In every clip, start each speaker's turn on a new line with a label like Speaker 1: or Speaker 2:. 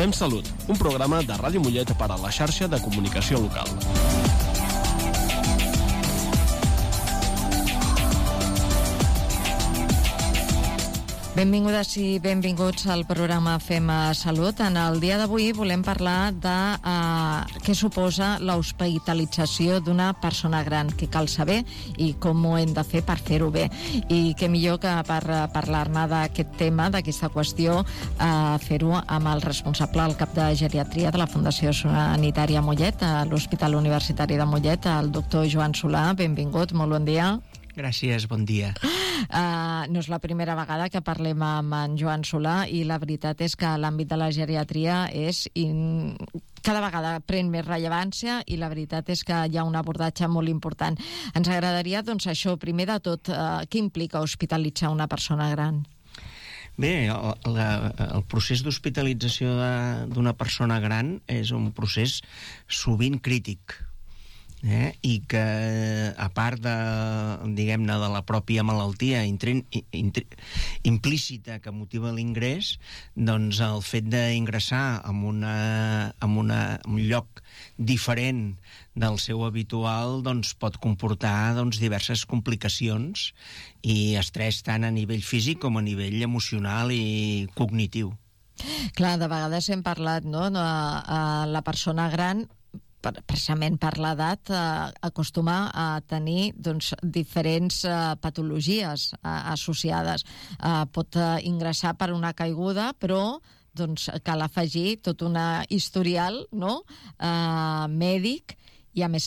Speaker 1: Fem Salut, un programa de Ràdio Mollet per a la xarxa de comunicació local.
Speaker 2: Benvingudes i benvinguts al programa Fem Salut. En el dia d'avui volem parlar de què suposa l'hospitalització d'una persona gran, què cal saber i com ho hem de fer per fer-ho bé. I què millor que per parlar-ne d'aquest tema, d'aquesta qüestió, fer-ho amb el responsable, el cap de geriatria de la Fundació Sanitària Mollet, a l'Hospital Universitari de Mollet, el doctor Joan Solà. Benvingut, molt bon dia.
Speaker 3: Gràcies, bon dia.
Speaker 2: No és la primera vegada que parlem amb en Joan Solà i la veritat és que l'àmbit de la geriatria cada vegada pren més rellevància i la veritat és que hi ha un abordatge molt important. Ens agradaria, doncs, això, primer de tot, què implica hospitalitzar una persona gran?
Speaker 3: Bé, el procés d'hospitalització d'una persona gran és un procés sovint crític. I que, a part de, diguem-ne, de la pròpia malaltia implícita que motiva l'ingrés, doncs el fet d'ingressar en un lloc diferent del seu habitual doncs pot comportar diverses complicacions i estrès tant a nivell físic com a nivell emocional i cognitiu.
Speaker 2: Clar, de vegades hem parlat, no?, la persona gran, precisament per l'edat, acostuma a tenir diferents patologies associades. Pot ingressar per una caiguda, però cal afegir tot un historial, no?, mèdic, i a més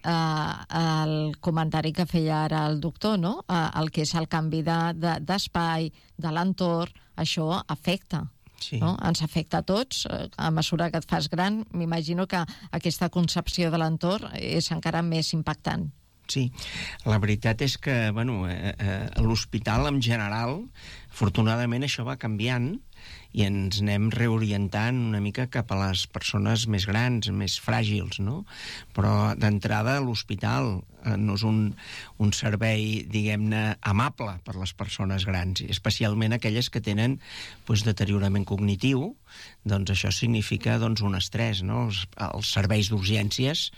Speaker 2: el comentari que feia ara el doctor, no?, el que és el canvi d'espai, de l'entorn, això afecta. Sí. No? Ens afecta a tots. A mesura que et fas gran, m'imagino que aquesta concepció de l'entorn és encara més impactant.
Speaker 3: Sí, la veritat és que a l'hospital en general, afortunadament això va canviant i ens anem reorientant una mica cap a les persones més grans, més fràgils, no? Però d'entrada l'hospital no és un servei, diguem-ne, amable per les persones grans, especialment aquelles que tenen deteriorament cognitiu. Doncs això significa un estrès, no? Els serveis d'urgències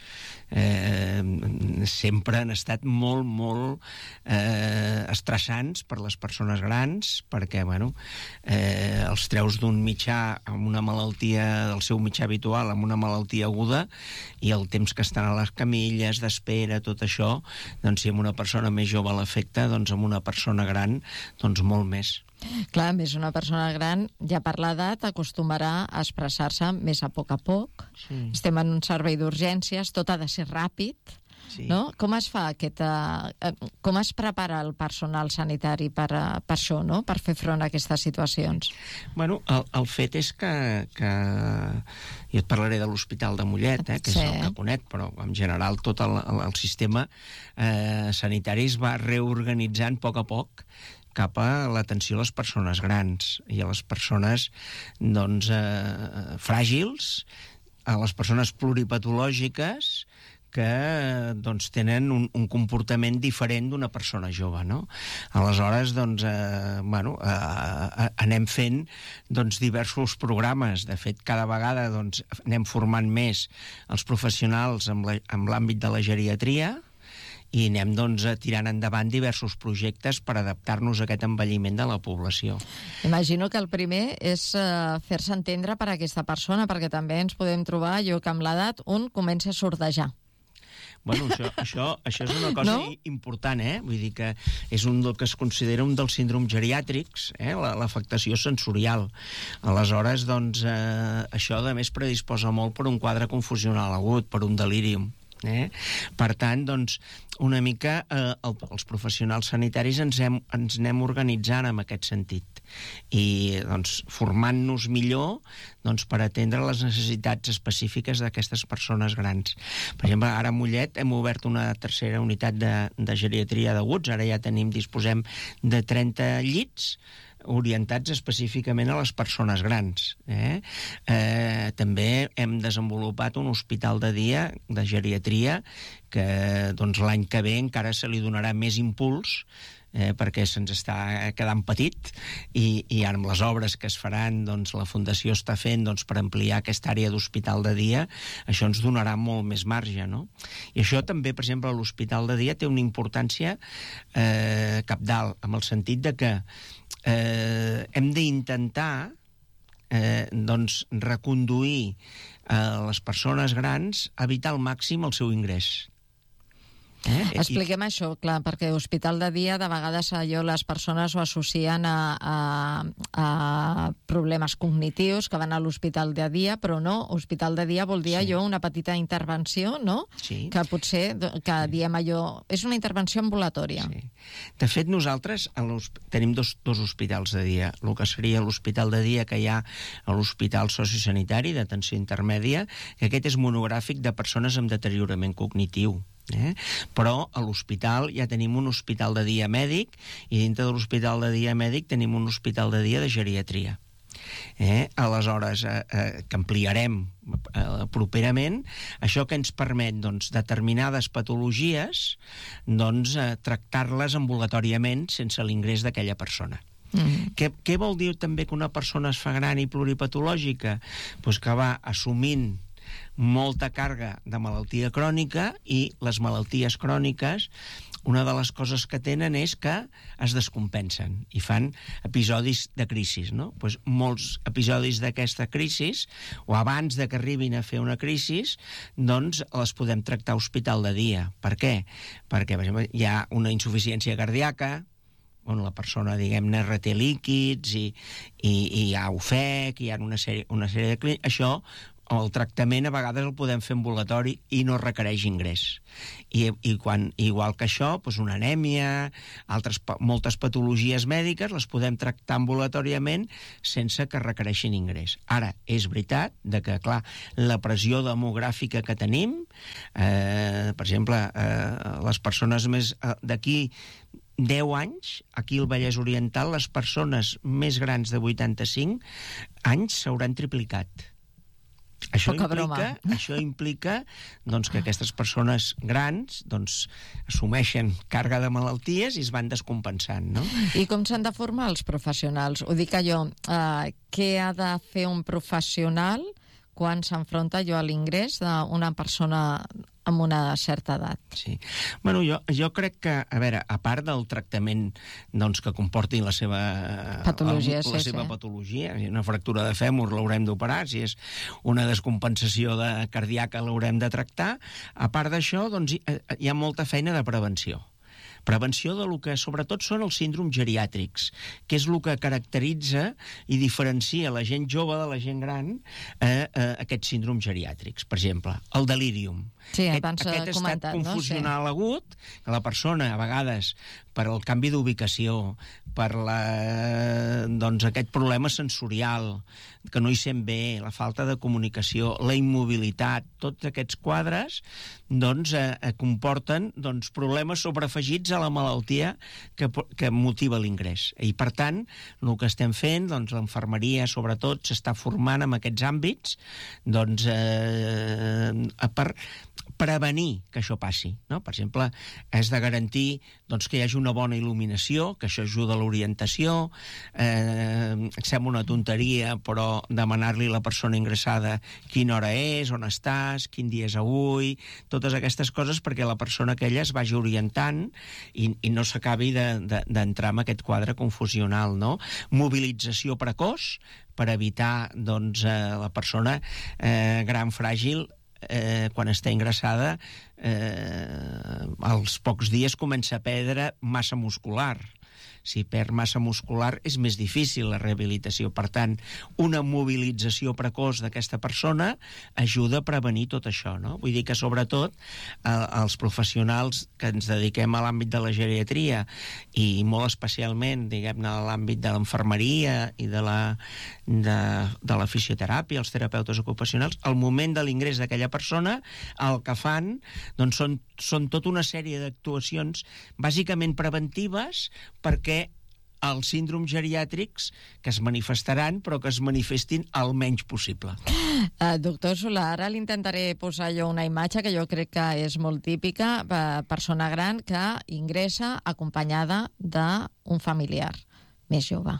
Speaker 3: sempre han estat molt, molt estressants per les persones grans, perquè els treus d'un mitjà amb una malaltia, del seu mitjà habitual, amb una malaltia aguda, i el temps que estan a les camilles d'espera, tot això, si amb una persona més jove l'afecta, amb una persona gran, molt més.
Speaker 2: Clar, més una persona gran, ja per l'edat, acostumarà a expressar-se més a poc. Sí. Estem en un servei d'urgències, tot ha de ser ràpid. Sí. No? Com es fa com es prepara el personal sanitari per això, no?, per fer front a aquestes situacions?
Speaker 3: El fet és que jo et parlaré de l'Hospital de Mollet, que és el que conec, però en general tot el sistema sanitari es va reorganitzant a poc cap a l'atenció a les persones grans i a les persones fràgils, a les persones pluripatològiques que tenen un comportament diferent d'una persona jove, no? Aleshores, anem fent diversos programes. De fet, cada vegada anem formant més els professionals en l'àmbit de la geriatria i anem tirant endavant diversos projectes per adaptar-nos a aquest envelliment de la població.
Speaker 2: Imagino que el primer és fer-se entendre per a aquesta persona, perquè també ens podem trobar allò que amb l'edat un comença a sordejar.
Speaker 3: Això és una cosa important, vull dir que és un del que es considera un dels síndroms geriàtrics, l'afectació sensorial. Aleshores, això a més predisposa molt per un quadre confusional agut, per un delírium. Per tant, una mica els professionals sanitaris ens anem organitzant en aquest sentit i formant-nos millor per atendre les necessitats específiques d'aquestes persones grans. Per exemple, ara a Mollet hem obert una tercera unitat de geriatria d'aguts. Ara ja disposem de 30 llits orientats específicament a les persones grans. També hem desenvolupat un hospital de dia de geriatria que l'any que ve encara se li donarà més impuls perquè se'ns està quedant petit, i ara amb les obres que es faran, doncs la Fundació està fent per ampliar aquesta àrea d'hospital de dia, això ens donarà molt més marge, no? I això també, per exemple, l'hospital de dia té una importància cabdal, en el sentit de que hem d'intentar reconduir les persones grans a evitar al màxim el seu ingrés.
Speaker 2: Expliquem això, clar, perquè hospital de dia, de vegades les persones ho associen a problemes cognitius que van a l'hospital de dia, però no, hospital de dia vol dir allò, una petita intervenció, no?
Speaker 3: Sí.
Speaker 2: Que potser, que diem allò, és una intervenció ambulatòria.
Speaker 3: Sí. De fet, nosaltres tenim dos hospitals de dia. El que seria l'hospital de dia que hi ha a l'hospital sociosanitari d'atenció intermèdia, que aquest és monogràfic de persones amb deteriorament cognitiu. Però a l'hospital ja tenim un hospital de dia mèdic, i dintre de l'hospital de dia mèdic tenim un hospital de dia de geriatria. Aleshores, que ampliarem properament, això que ens permet determinades patologies tractar-les ambulatòriament sense l'ingrés d'aquella persona. Què vol dir també que una persona es fa gran i pluripatològica? Doncs que va assumint molta càrrega de malaltia crònica, i les malalties cròniques, una de les coses que tenen és que es descompensen i fan episodis de crisi, no? Doncs molts episodis d'aquesta crisi, o abans de que arribin a fer una crisi, doncs les podem tractar a hospital de dia. Per què? Perquè, per exemple, hi ha una insuficiència cardíaca, on la persona, diguem-ne, reté líquids, i hi ha ofec, hi ha una sèrie de clínics. Això, el tractament a vegades el podem fer ambulatori i no requereix ingrés. Igual que això, una anèmia, moltes patologies mèdiques les podem tractar ambulatòriament sense que requereixin ingrés. Ara, és veritat que, clar, la pressió demogràfica que tenim, per exemple, les persones més d'aquí 10 anys, aquí al Vallès Oriental, les persones més grans de 85 anys s'hauran triplicat. Això implica que aquestes persones grans assumeixen càrrega de malalties i es van descompensant, no?
Speaker 2: I com s'han de formar els professionals? Ho dic allò, què ha de fer un professional quan s'enfronta a l'ingrés d'una persona amb una certa edat?
Speaker 3: Sí. Bueno, jo crec que, a veure, a part del tractament que comporti la seva patologia, una fractura de fèmur l'haurem d'operar, si és una descompensació cardíaca l'haurem de tractar, a part d'això hi ha molta feina de prevenció. Prevenció del que sobretot són els síndromes geriàtrics, que és el que caracteritza i diferencia la gent jove de la gent gran, aquests síndromes geriàtrics. Per exemple, el delírium.
Speaker 2: Sí, abans
Speaker 3: aquest
Speaker 2: comentat,
Speaker 3: estat confusional agut, que la persona, a vegades, per el canvi d'ubicació, per aquest problema sensorial, que no hi sent bé, la falta de comunicació, la immobilitat, tots aquests quadres comporten problemes sobreafegits a la malaltia que motiva l'ingrés. I, per tant, el que estem fent, l'infermeria, sobretot, s'està formant en aquests àmbits per prevenir que això passi, no? Per exemple, és de garantir que hi hagi una bona il·luminació, que això ajuda a l'orientació. Sembla una tonteria, però demanar-li a la persona ingressada quina hora és, on estàs, quin dia és avui, totes aquestes coses perquè la persona aquella es vagi orientant i no s'acabi d'entrar en aquest quadre confusional, no? Mobilització precoç per evitar la persona gran fràgil, quan està ingressada, als pocs dies comença a perdre massa muscular. Si perd massa muscular és més difícil la rehabilitació. Per tant, una mobilització precoç d'aquesta persona ajuda a prevenir tot això, no? Vull dir que, sobretot, els professionals que ens dediquem a l'àmbit de la geriatria i molt especialment, diguem-ne, a l'àmbit de l'infermeria i de la fisioteràpia, els terapeutes ocupacionals, al moment de l'ingrés d'aquella persona, el que fan són tota una sèrie d'actuacions bàsicament preventives perquè els síndromes geriàtrics que es manifestaran, però que es manifestin el menys possible.
Speaker 2: Doctor Solà, ara li intentaré posar jo una imatge que jo crec que és molt típica, persona gran que ingressa acompanyada d'un familiar més jove.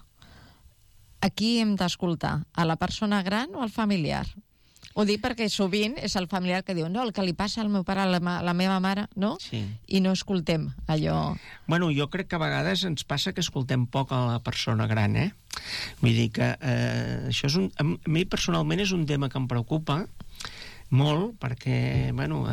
Speaker 2: A qui hem d'escoltar? A la persona gran o al familiar? Ho dic perquè sovint és el familiar que diu no, el que li passa al meu pare, a la meva mare, no? Sí. I no escoltem allò...
Speaker 3: Bueno, jo crec que a vegades ens passa que escoltem poc a la persona gran, Vull dir que això és a mi personalment és un tema que em preocupa molt, perquè, bueno,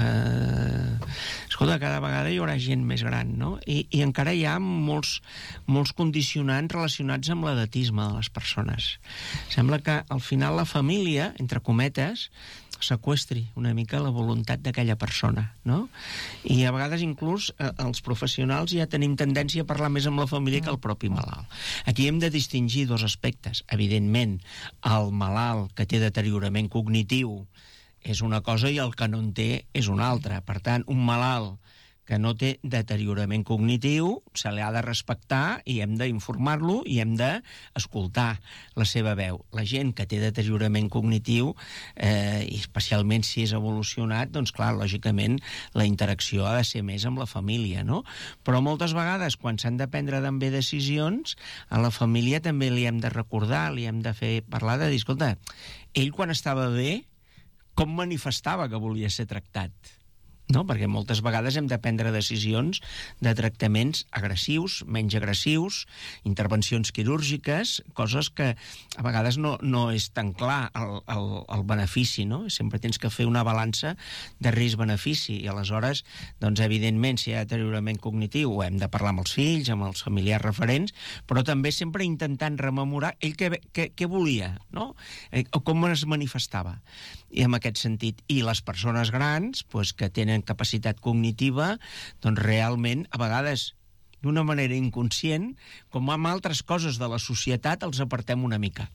Speaker 3: escolta, cada vegada hi haurà gent més gran, no? I encara hi ha molts condicionants relacionats amb l'edatisme de les persones. Sembla que al final la família, entre cometes, seqüestri una mica la voluntat d'aquella persona, no? I a vegades inclús els professionals ja tenim tendència a parlar més amb la família que el propi malalt. Aquí hem de distingir dos aspectes. Evidentment, el malalt que té deteriorament cognitiu és una cosa i el que no en té és una altra. Per tant, un malalt que no té deteriorament cognitiu se li ha de respectar i hem d'informar-lo i hem d'escoltar la seva veu. La gent que té deteriorament cognitiu, i especialment si és evolucionat, doncs clar, lògicament la interacció ha de ser més amb la família, no? Però moltes vegades, quan s'han de prendre també decisions, a la família també li hem de recordar, li hem de fer parlar de dir, escolta, ell quan estava bé, com manifestava que volia ser tractat? No? Perquè moltes vegades hem de prendre decisions de tractaments agressius, menys agressius, intervencions quirúrgiques, coses que a vegades no és tan clar el benefici, no? Sempre tens que fer una balança de risc-benefici i aleshores, doncs evidentment, si hi ha deteriorament cognitiu, ho hem de parlar amb els fills, amb els familiars referents, però també sempre intentant rememorar ell què volia, no? O com es manifestava. I en aquest sentit, i les persones grans, doncs, que tenen capacitat cognitiva, doncs realment, a vegades, d'una manera inconscient, com amb altres coses de la societat, els apartem una mica.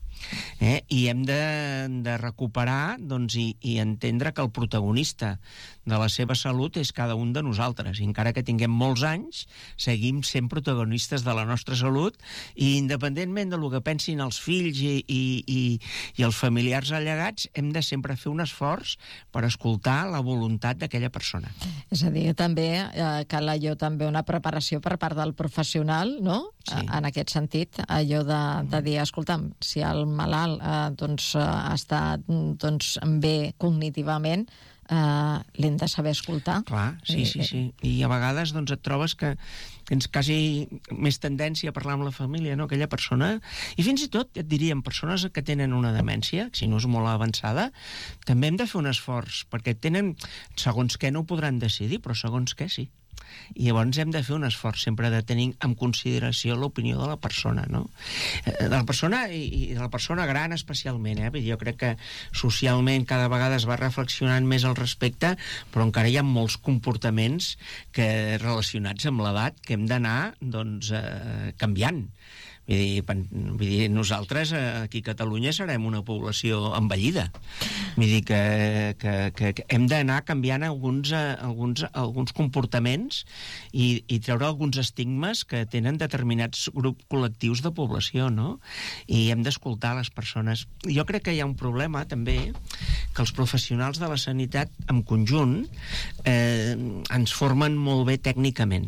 Speaker 3: I hem de recuperar doncs, i entendre que el protagonista de la seva salut és cada un de nosaltres. I encara que tinguem molts anys, seguim sent protagonistes de la nostra salut i independentment del que pensin els fills i els familiars allegats, hem de sempre fer un esforç per escoltar la voluntat d'aquella persona.
Speaker 2: És a dir, també cal allò també una preparació per part del professional, no? Sí. En aquest sentit, allò de dir, escolta'm, si el malalt està bé cognitivament, l'hem de saber escoltar.
Speaker 3: Clar, sí. I a vegades doncs, et trobes que tens quasi més tendència a parlar amb la família, no? Aquella persona, i fins i tot, et diríem, persones que tenen una demència, si no és molt avançada, també hem de fer un esforç, perquè tenen, segons què no ho podran decidir, però segons què sí. I llavors hem de fer un esforç sempre de tenir en consideració l'opinió de la persona, no? De la persona i de la persona gran especialment, Jo crec que socialment cada vegada es va reflexionant més al respecte, però encara hi ha molts comportaments relacionats amb l'edat que hem d'anar canviant. Vull dir, nosaltres aquí a Catalunya serem una població envellida. Vull dir que hem d'anar canviant alguns comportaments i treure alguns estigmes que tenen determinats grups col·lectius de població, no? I hem d'escoltar les persones. Jo crec que hi ha un problema també, que els professionals de la sanitat en conjunt ens formen molt bé tècnicament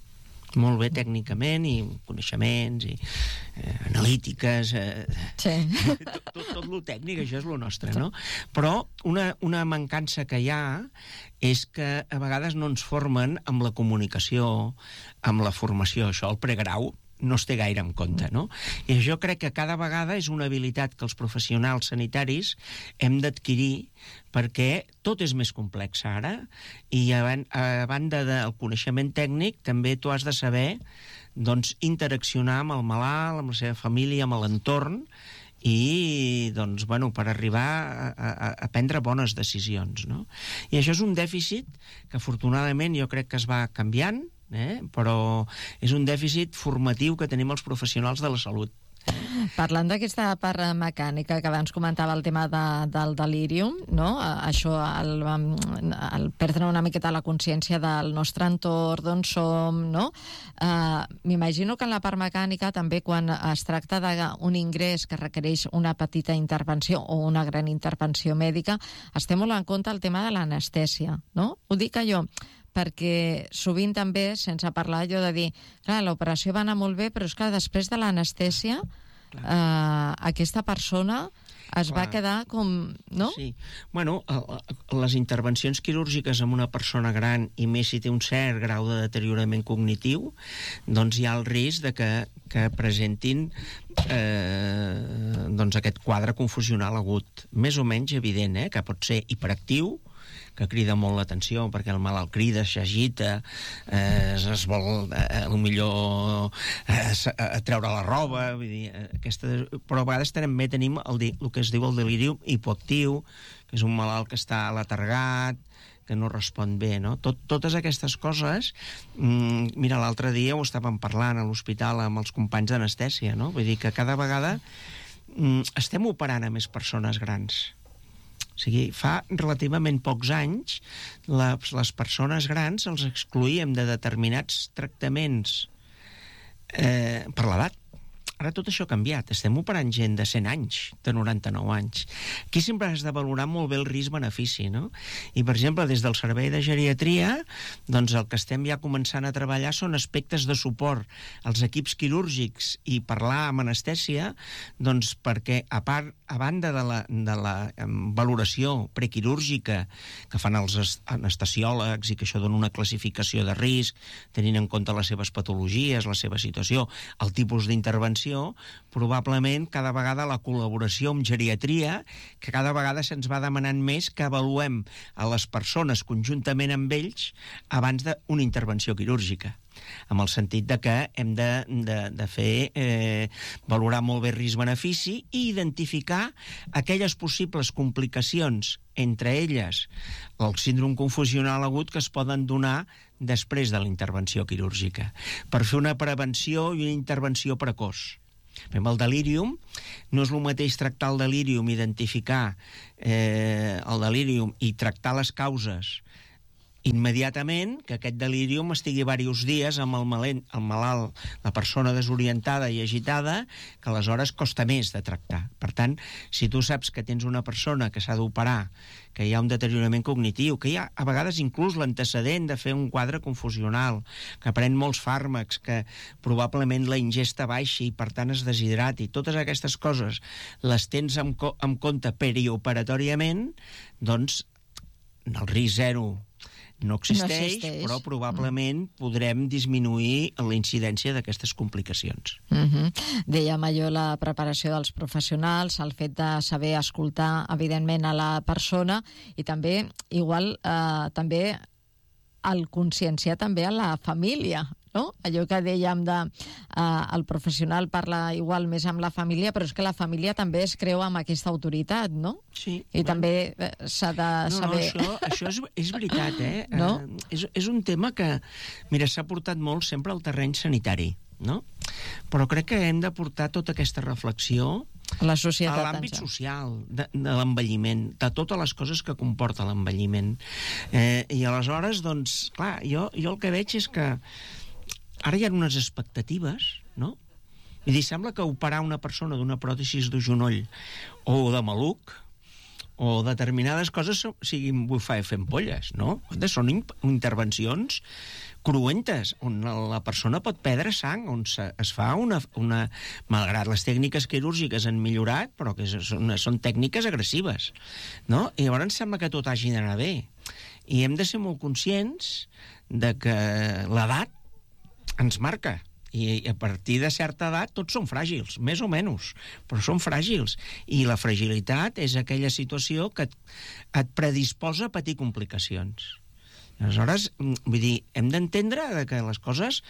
Speaker 3: i coneixements i analítiques, tot lo tècnic, això és lo nostre, no? Però una mancança que hi ha és que a vegades no ens formen amb la comunicació, amb la formació, això, el pregrau, no es té gaire en compte, no? I jo crec que cada vegada és una habilitat que els professionals sanitaris hem d'adquirir perquè tot és més complex ara i a banda del coneixement tècnic també tu has de saber doncs interaccionar amb el malalt, amb la seva família, amb l'entorn i doncs, per arribar a prendre bones decisions, no? I això és un dèficit que afortunadament jo crec que es va canviant, però és un dèficit formatiu que tenim els professionals de la salut.
Speaker 2: Parlant d'aquesta part mecànica que abans comentava el tema del delírium, no? Això, el perdre una miqueta la consciència del nostre entorn, d'on som, no? M'imagino que en la part mecànica també quan es tracta d'un ingrés que requereix una petita intervenció o una gran intervenció mèdica, es té molt en compte el tema de l'anestèsia, no? Ho dic allò perquè sovint també, sense parlar allò de dir, clar, l'operació va anar molt bé, però és que després de l'anestèsia aquesta persona es va quedar com... no?
Speaker 3: Sí. Bueno, les intervencions quirúrgiques en una persona gran, i més si té un cert grau de deteriorament cognitiu, doncs hi ha el risc de que presentin doncs aquest quadre confusional agut. Més o menys evident, que pot ser hiperactiu, que crida molt l'atenció perquè el malalt crida, s'agita, es vol millor treure la roba, vull dir, però a vegades també tenim el que es diu el delirium hipoactiu, que és un malalt que està letargat, que no respon bé, no? Totes aquestes coses, mira, l'altre dia ho estàvem parlant a l'hospital amb els companys d'anestèsia, no? Vull dir que cada vegada estem operant a més persones grans. O sigui, fa relativament pocs anys les persones grans els excloïem de determinats tractaments per l'edat. Ara tot això ha canviat. Estem operant gent de 100 anys, de 99 anys. Aquí sempre has de valorar molt bé el risc-benefici, no? I, per exemple, des del servei de geriatria, doncs el que estem ja començant a treballar són aspectes de suport als equips quirúrgics i parlar amb anestèsia, doncs perquè, a banda de la valoració prequirúrgica que fan els anestesiòlegs i que això dona una classificació de risc, tenint en compte les seves patologies, la seva situació, el tipus d'intervenció, probablement cada vegada la col·laboració amb geriatria, que cada vegada se'ns va demanant més que avaluem a les persones conjuntament amb ells abans d'una intervenció quirúrgica, amb el sentit de que hem de fer valorar molt bé risc-benefici i identificar aquelles possibles complicacions, entre elles el síndrome confusional agut, que es poden donar després de la intervenció quirúrgica, per fer una prevenció i una intervenció precoç. Amb el delírium, no és el mateix tractar el delírium, identificar el delírium i tractar les causes immediatament, que aquest delírium estigui diversos dies amb el malalt, la persona desorientada i agitada, que aleshores costa més de tractar. Per tant, si tu saps que tens una persona que s'ha d'operar, que hi ha un deteriorament cognitiu, que hi ha a vegades inclús l'antecedent de fer un quadre confusional, que pren molts fàrmacs, que probablement la ingesta baixa i per tant es deshidrati, totes aquestes coses les tens en compte perioperatoriament, doncs el risc zero no existeix, però probablement podrem disminuir la incidència d'aquestes complicacions.
Speaker 2: Dèiem allò, la preparació dels professionals, el fet de saber escoltar, evidentment, a la persona i també, igual, també el conscienciar també a la família, no? Allò que dèiem el professional parla igual més amb la família, però és que la família també es creu amb aquesta autoritat, no?
Speaker 3: Sí.
Speaker 2: I també s'ha de saber...
Speaker 3: No, això és veritat,
Speaker 2: No?
Speaker 3: És un tema que, mira, s'ha portat molt sempre al terreny sanitari, no? Però crec que hem de portar tota aquesta reflexió
Speaker 2: la societat,
Speaker 3: a l'àmbit social de l'envelliment, de totes les coses que comporta l'envelliment. I aleshores, doncs, clar, jo el que veig és que ara hi ha unes expectatives, no? Vull dir, sembla que operar una persona d'una pròtesi de genoll o de maluc o determinades coses siguin bufar fent polles, no? Són intervencions cruentes, on la persona pot perdre sang, on es fa una... Malgrat les tècniques quirúrgiques han millorat, però que són tècniques agressives, no? I llavors sembla que tot hagi d'anar bé. I hem de ser molt conscients de que l'edat ens marca. I a partir de certa edat tots són fràgils, més o menys, però són fràgils. I la fragilitat és aquella situació que et predisposa a patir complicacions. Aleshores, vull dir, hem d'entendre que les coses...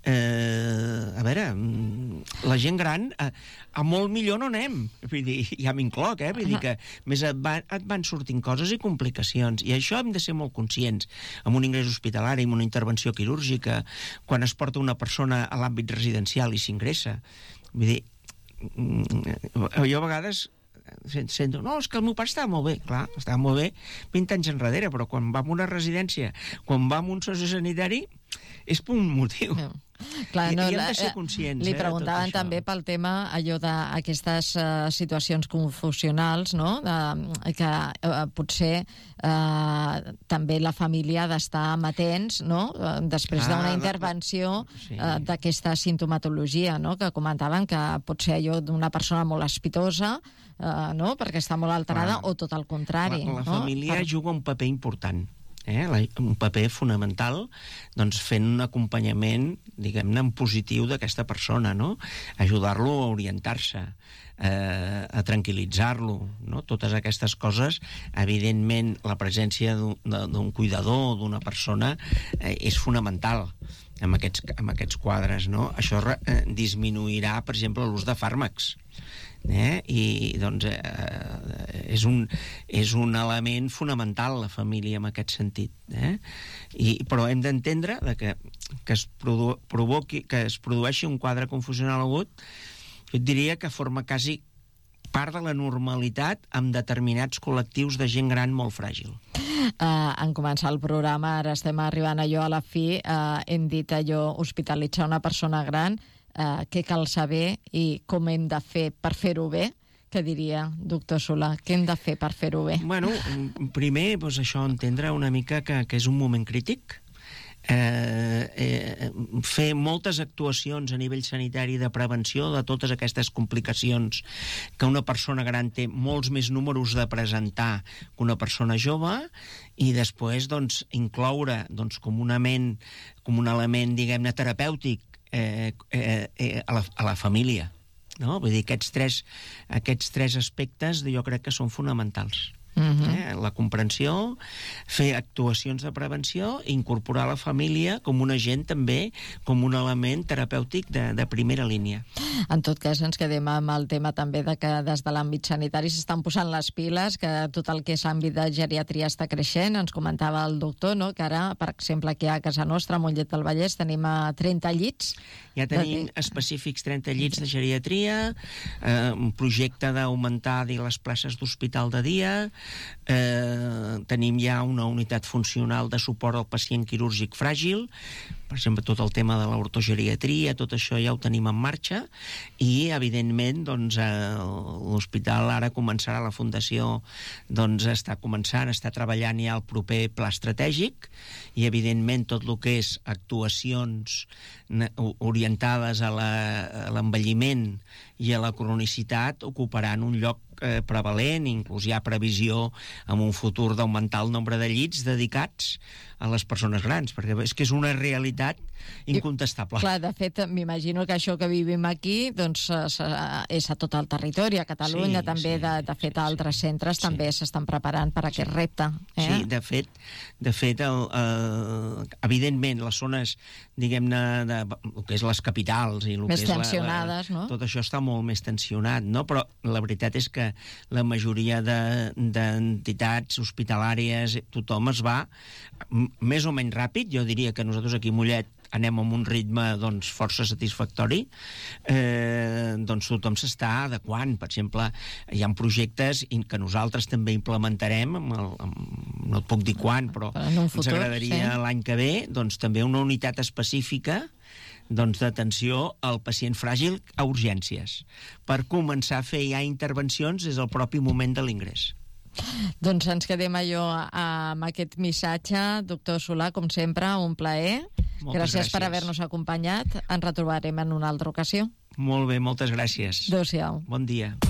Speaker 3: a veure, la gent gran a molt millor no anem. Vull dir, ja m'incloc, vull dir que més et van sortint coses i complicacions. I això hem de ser molt conscients. Amb un ingrés hospitalari, amb una intervenció quirúrgica, quan es porta una persona a l'àmbit residencial i s'ingressa. Vull dir, jo a vegades sento, no, és que el meu pare estava molt bé. Clar, estava molt bé 20 anys enrere, però quan va a una residència, quan va a un sociosanitari, és per un motiu.
Speaker 2: Clar,
Speaker 3: I hem de ser conscients.
Speaker 2: Li preguntaven també pel tema allò d'aquestes situacions confusionals, no? Que potser també la família ha d'estar amatents, no? Després d'una intervenció d'aquesta sintomatologia, no? Que comentaven que pot ser allò d'una persona molt espitosa, no? Perquè està molt alterada, o tot el contrari.
Speaker 3: La família juga un paper important. Un paper fonamental, doncs, fent un acompanyament, diguem-ne, en positiu d'aquesta persona, no? Ajudar-lo a orientar-se, a tranquil·litzar-lo, no? Totes aquestes coses, evidentment, la presència d'un cuidador, d'una persona, és fonamental en aquests quadres, no? Això disminuirà, per exemple, l'ús de fàrmacs. I doncs és un element fonamental la família en aquest sentit, però hem d'entendre que es produeixi un quadre confusional agut. Jo et diria que forma quasi part de la normalitat amb determinats col·lectius de gent gran molt fràgil.
Speaker 2: En començar el programa, ara estem arribant allò a la fi, hem dit allò, hospitalitzar una persona gran, què cal saber i com hem de fer per fer-ho bé? Què diria, doctor Solà? Què hem de fer per fer-ho bé?
Speaker 3: Bueno, primer, doncs això, entendre una mica que és un moment crític, fer moltes actuacions a nivell sanitari de prevenció de totes aquestes complicacions que una persona gran té molts més números de presentar que una persona jove, i després doncs, incloure com un element, diguem-ne, terapèutic a la família, no? Vull dir, aquests tres aspectes jo crec que són fonamentals. La comprensió, fer actuacions de prevenció i incorporar la família com un agent també, com un element terapèutic de primera línia.
Speaker 2: En tot cas, ens quedem amb el tema també de que des de l'àmbit sanitari s'estan posant les piles, que tot el que és àmbit de geriatria està creixent. Ens comentava el doctor, no?, que ara, per exemple, aquí a casa nostra, a Mollet del Vallès, tenim 30 llits.
Speaker 3: Ja tenim específics 30 llits de geriatria, un projecte d'augmentar les places d'hospital de dia, tenim ja una unitat funcional de suport al pacient quirúrgic fràgil, per exemple, tot el tema de l'ortogeriatria, tot això ja ho tenim en marxa, i, evidentment, doncs, l'hospital ara començarà, la Fundació està treballant ja el proper pla estratègic, i, evidentment, tot el que és actuacions orientades a l'envelliment i a la cronicitat ocuparan un lloc prevalent. Inclús hi ha previsió en un futur d'augmentar el nombre de llits dedicats a les persones grans, perquè és que és una realitat incontestable.
Speaker 2: Clar, de fet, m'imagino que això que vivim aquí doncs, és a tot el territori, a Catalunya també, de fet, a altres centres també s'estan preparant per aquest repte.
Speaker 3: Sí, de fet, evidentment, les zones, diguem-ne, el que és les capitals i el
Speaker 2: més
Speaker 3: que és
Speaker 2: tensionades, no?
Speaker 3: Tot això està molt més tensionat, no? Però la veritat és que la majoria d'entitats hospitalàries, tothom es va més o menys ràpid. Jo diria que nosaltres aquí a Mollet anem amb un ritme força satisfactori, doncs tothom s'està adequant. Per exemple, hi ha projectes que nosaltres també implementarem, no et puc dir quan, però ens agradaria l'any que ve, doncs també una unitat específica d'atenció al pacient fràgil a urgències, per començar a fer ja intervencions des del propi moment de l'ingrés.
Speaker 2: Doncs ens quedem amb aquest missatge. Doctor Solà, com sempre, un plaer. Gràcies per haver-nos acompanyat. Ens retrobarem en una altra ocasió.
Speaker 3: Molt bé, moltes gràcies.
Speaker 2: Adéu-siau.
Speaker 3: Bon dia.